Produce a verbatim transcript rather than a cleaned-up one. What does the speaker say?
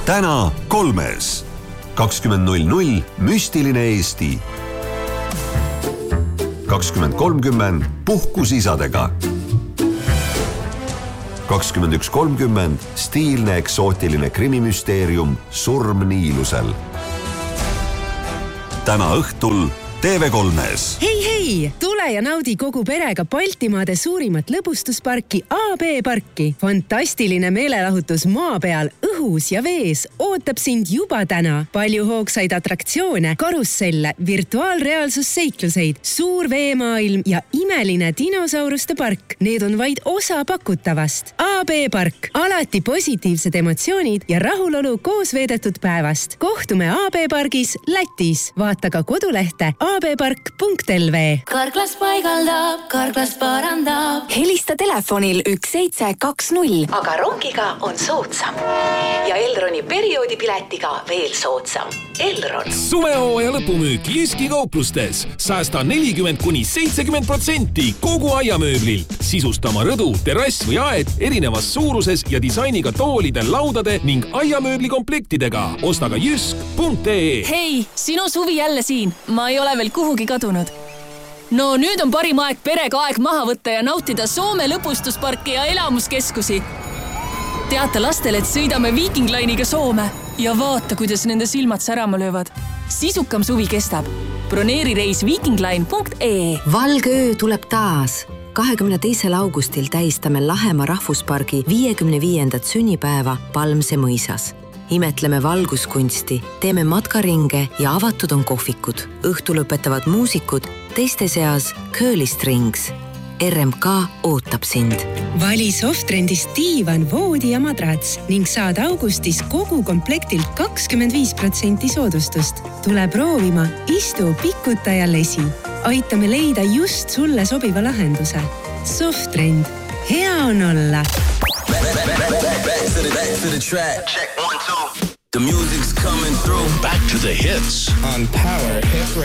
täna kolmes. kakskümmend null null Müstiline Eesti. kakskümmend kolmkümmend Puhkusisadega. kakskümmend üks kolmkümmend Stiilne eksootiline krimimüsteerium Surm Niilusel. Täna õhtul T V kolmes. Hei, hei! Tule ja naudi kogu perega Baltimaade suurimat lõbustusparki A B parki. Fantastiline meelelahutus maa peal, õhus ja vees ootab sind juba täna. Palju hoogsaid atraktsioone, karusselle, virtuaalreaalsusseikluseid, suur veemaailm ja imeline dinosauruste park. Need on vaid osa pakutavast. A B park. Alati positiivsed emotsioonid ja rahulolu koos veedetud päevast. Kohtume A B pargis Lätis. Vaata ka kodulehte a b park punkt l v. Karklas paigaldab, Karklas parandab. Helista telefonil üks seitse kaks null. Aga rongiga on soodsam. Ja Elroni perioodipiletiga veel soodsam. Elron. Suvehooaja lõpumüük Jyski kauplustes. Säästa nelikümmend kuni seitsekümmend protsenti kogu aiamööblilt. Sisusta oma rõdu, terrass või aed erinevas suuruses ja disainiga toolide, laudade ning aiamööbli komplektidega. Osta ka jysk punkt e. Hei, sinu suvi jälle siin. Ma ei ole veel kuhugi kadunud. No nüüd on parim aeg perega aeg maha võtta ja nautida Soome lõbustusparki ja elamuskeskusi. Teata lastele, et sõidame Viking Line'iga Soome ja vaata, kuidas nende silmad särama löövad. Sisukam suvi kestab. Broneeri reis vikingline punkt e. Valgöö tuleb taas. kahekümne teisel augustil tähistame Lahemaa rahvuspargi viiekümne viiendat sünnipäeva Palmse mõisas. Imetleme valguskunsti, teeme matkaringe ja avatud on kohvikud. Õhtu lõpetavad muusikud, teiste seas Curly Strings. R M K ootab sind. Vali Softrendist diivan, voodi ja madrats ning saad augustis kogu komplektilt kakskümmend viis protsenti soodustust. Tule proovima, istu, pikuta ja lesi. Aitame leida just sulle sobiva lahenduse. Softrend. Hea on olla. Back to the, back to the track. Check one, two. The music's coming through. Back to the hits on Power Hit Radio.